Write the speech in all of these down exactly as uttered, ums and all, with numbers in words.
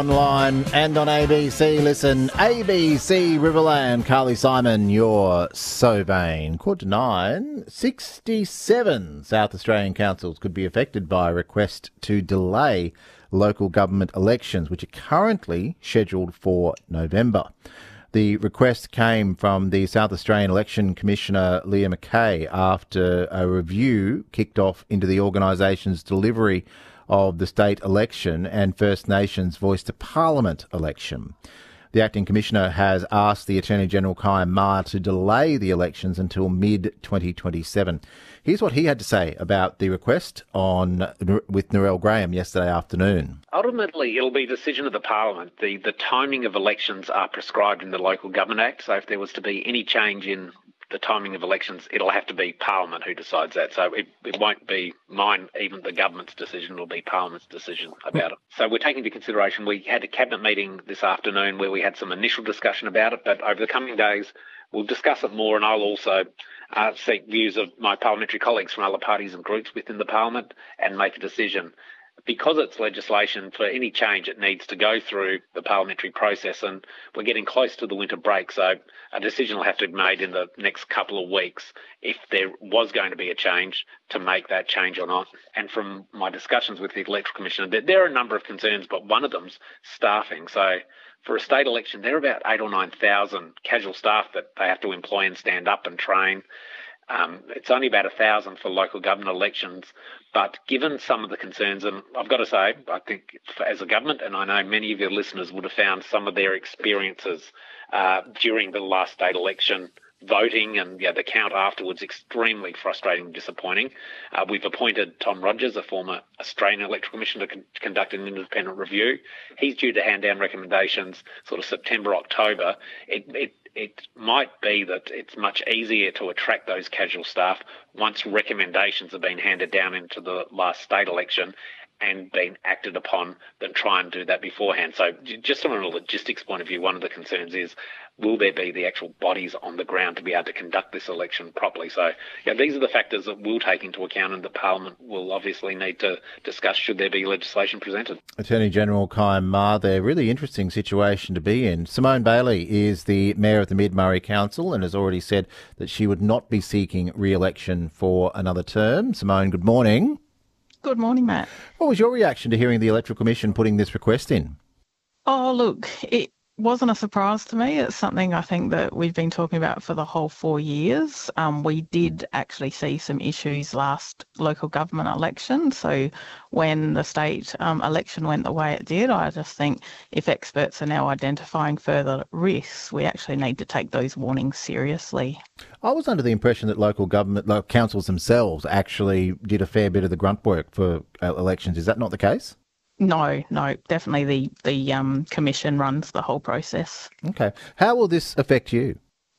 Online and on A B C. Listen, A B C Riverland. Carly Simon, you're so vain. Quarter to nine. sixty-seven South Australian councils could be affected by a request to delay local government elections, which are currently scheduled for November. The request came from the South Australian Election Commissioner Leah Mackay after a review kicked off into the organisation's delivery of the state election and First Nations Voice to Parliament election. The Acting Commissioner has asked the Attorney-General Kyan Ma to delay the elections until mid twenty twenty-seven. Here's what he had to say about the request on with Narelle Graham yesterday afternoon. Ultimately, it'll be a decision of the Parliament. The, the timing of elections are prescribed in the Local Government Act, so if there was to be any change in the timing of elections, it'll have to be Parliament who decides that. So it, it won't be mine, even the government's decision, it'll be Parliament's decision about it. So we're taking into consideration, we had a cabinet meeting this afternoon where we had some initial discussion about it, but over the coming days, we'll discuss it more, and I'll also uh, seek views of my parliamentary colleagues from other parties and groups within the Parliament and make a decision. Because it's legislation, for any change, it needs to go through the parliamentary process, and we're getting close to the winter break, so a decision will have to be made in the next couple of weeks if there was going to be a change, to make that change or not. And from my discussions with the Electoral Commissioner, there, there are a number of concerns, but one of them's staffing. So for a state election, there are about eight or nine thousand casual staff that they have to employ and stand up and train. Um, it's only about a thousand for local government elections, but given some of the concerns, and I've got to say, I think for, as a government, and I know many of your listeners would have found some of their experiences uh, during the last state election, voting and yeah, the count afterwards extremely frustrating and disappointing. Uh, we've appointed Tom Rogers, a former Australian Electoral Commissioner, to con- conduct an independent review. He's due to hand down recommendations sort of September, October. It, it It might be that it's much easier to attract those casual staff once recommendations have been handed down into the last state election and been acted upon than try and do that beforehand. So just from a logistics point of view, one of the concerns is, will there be the actual bodies on the ground to be able to conduct this election properly? So yeah, these are the factors that we'll take into account, and the Parliament will obviously need to discuss should there be legislation presented. Attorney-General Kyan Ma there, really interesting situation to be in. Simone Bailey is the Mayor of the Mid-Murray Council and has already said that she would not be seeking re-election for another term. Simone, good morning. Good morning, Matt. What was your reaction to hearing the Electoral Commission putting this request in? Oh, look, it wasn't a surprise to me. It's something I think that we've been talking about for the whole four years. Um, we did actually see some issues last local government election. So when the state um, election went the way it did, I just think if experts are now identifying further risks, we actually need to take those warnings seriously. I was under the impression that local government, local councils themselves actually did a fair bit of the grunt work for uh, elections. Is that not the case? No, no, definitely the, the um, Commission runs the whole process. Okay. How will this affect you?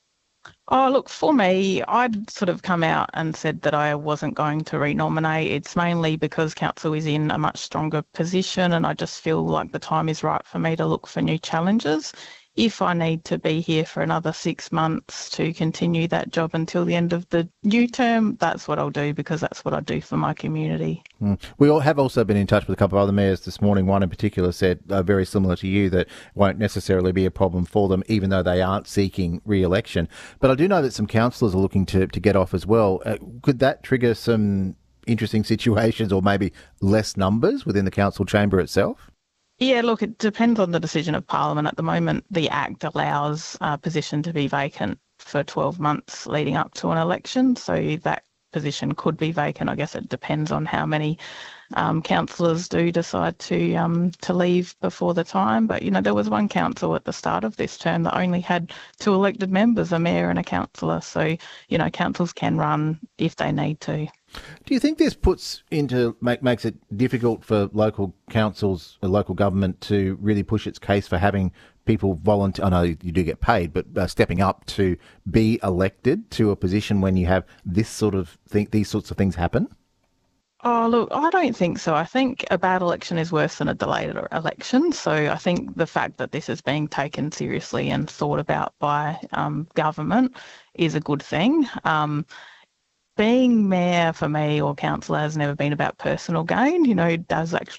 Oh, look, for me, I'd sort of come out and said that I wasn't going to renominate. It's mainly because council is in a much stronger position, and I just feel like the time is right for me to look for new challenges. If I need to be here for another six months to continue that job until the end of the new term, that's what I'll do, because that's what I do for my community. Mm. We all have also been in touch with a couple of other mayors this morning. One in particular said, uh, very similar to you, that won't necessarily be a problem for them, even though they aren't seeking re-election. But I do know that some councillors are looking to, to get off as well. Uh, could that trigger some interesting situations, or maybe less numbers within the council chamber itself? Yeah, look, it depends on the decision of Parliament. At the moment, the Act allows a position to be vacant for twelve months leading up to an election. So that position could be vacant. I guess it depends on how many um, councillors do decide to um, to leave before the time. But, you know, there was one council at the start of this term that only had two elected members, a mayor and a councillor. So, you know, councils can run if they need to. Do you think this puts into make, makes it difficult for local councils, or local government, to really push its case for having people volunteer? I know you do get paid, but uh, stepping up to be elected to a position when you have this sort of thing, these sorts of things happen? Oh, look, I don't think so. I think a bad election is worse than a delayed election. So I think the fact that this is being taken seriously and thought about by um, government is a good thing. Um, being mayor for me, or councillor, has never been about personal gain. You know, it does actually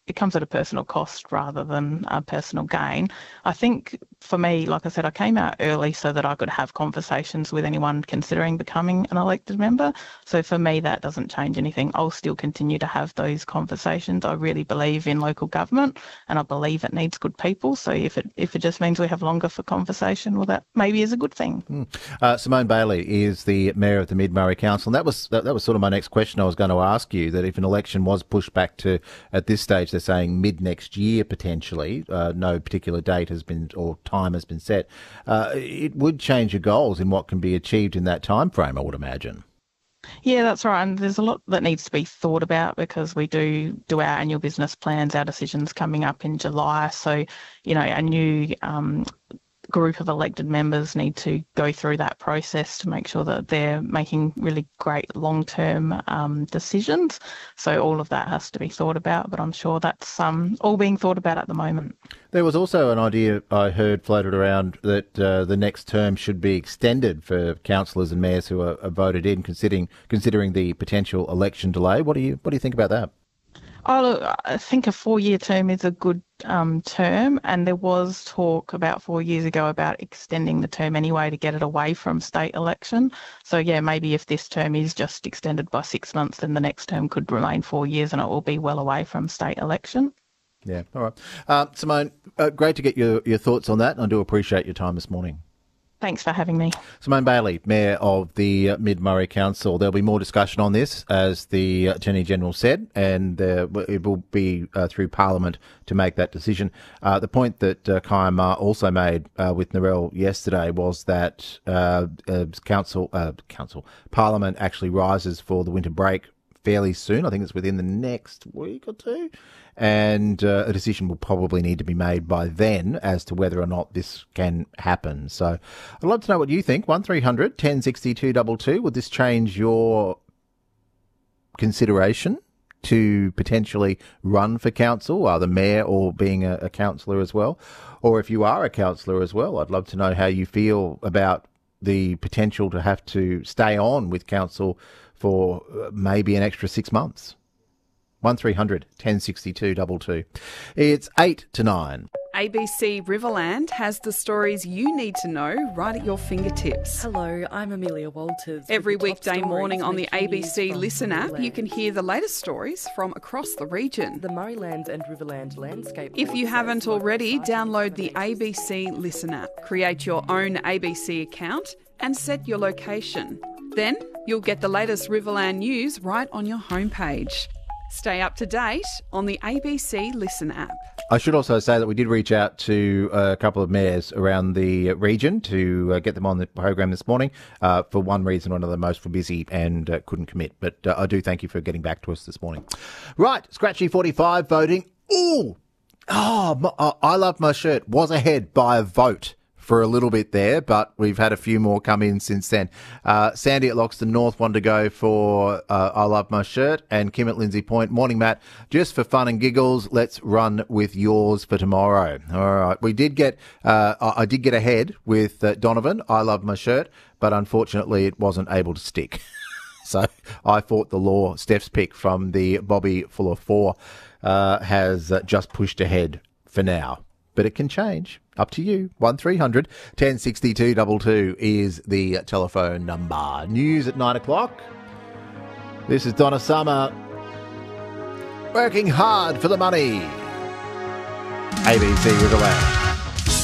it comes at a personal cost rather than a personal gain. I think for me, like I said, I came out early so that I could have conversations with anyone considering becoming an elected member. So for me, that doesn't change anything. I'll still continue to have those conversations. I really believe in local government, and I believe it needs good people. So if it if it just means we have longer for conversation, well, that maybe is a good thing. Mm. Uh, Simone Bailey is the Mayor of the Mid-Murray Council, and that was that, that was sort of my next question I was going to ask you, that if an election was pushed back to, at this stage, they're saying mid next year potentially, uh, no particular date has been or time has been set, uh, it would change your goals in what can be achieved in that time frame, I would imagine. Yeah, that's right. And there's a lot that needs to be thought about because we do do our annual business plans, our decisions coming up in July. So, you know, a new um, group of elected members need to go through that process to make sure that they're making really great long-term um, decisions. So all of that has to be thought about, but I'm sure that's um, all being thought about at the moment. There was also an idea I heard floated around that uh, the next term should be extended for councillors and mayors who are, are voted in, considering considering the potential election delay. What do you what do you think about that? Oh, look, I think a four-year term is a good um, term, and there was talk about four years ago about extending the term anyway to get it away from state election. So, yeah, maybe if this term is just extended by six months, then the next term could remain four years and it will be well away from state election. Yeah, all right. Uh, Simone, uh, great to get your, your thoughts on that, and I do appreciate your time this morning. Thanks for having me. Simone Bailey, Mayor of the uh, Mid-Murray Council. There'll be more discussion on this, as the Attorney General said, and uh, it will be uh, through Parliament to make that decision. Uh, the point that uh, Kaya Ma also made uh, with Narelle yesterday was that uh, uh, Council, uh, Council, Parliament actually rises for the winter break fairly soon. I think it's within the next week or two. And uh, a decision will probably need to be made by then as to whether or not this can happen. So I'd love to know what you think. one three hundred, one oh six two, two two. Would this change your consideration to potentially run for council, either mayor or being a, a councillor as well? Or if you are a councillor as well, I'd love to know how you feel about the potential to have to stay on with council for maybe an extra six months. one three hundred, one oh six two, two two. It's eight to nine. A B C Riverland has the stories you need to know right at your fingertips. Hello, I'm Amelia Walters. Every weekday morning on the A B C Listen app, you can hear the latest stories from across the region. The Murrayland and Riverland landscape. If you haven't already, download the A B C Listen app, create your own A B C account and set your location. Then you'll get the latest Riverland news right on your homepage. Stay up to date on the A B C Listen app. I should also say that we did reach out to a couple of mayors around the region to uh, get them on the program this morning. Uh, for one reason or another, most were busy and uh, couldn't commit. But uh, I do thank you for getting back to us this morning. Right, Scratchy forty-five voting. Ooh, oh, my, uh, I Love My Shirt was ahead by a vote for a little bit there, but we've had a few more come in since then. Uh, Sandy at Loxton North wanted to go for uh, I Love My Shirt, and Kim at Lindsay Point. Morning, Matt. Just for fun and giggles, let's run with yours for tomorrow. All right. We did get, uh, I did get ahead with uh, Donovan, I Love My Shirt, but unfortunately it wasn't able to stick. So I fought the law. Steph's pick from the Bobby Fuller Four uh, has uh, just pushed ahead for now. But it can change. Up to you. one three hundred, one oh six two, two two is the telephone number. News at nine o'clock. This is Donna Summer. Working hard for the money. A B C Riverland.